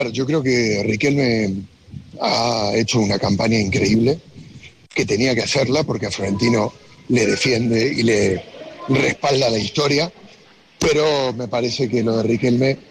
Yo creo que Riquelme ha hecho una campaña increíble, que tenía que hacerla porque a Florentino le defiende y le respalda la historia, pero me parece que lo de Riquelme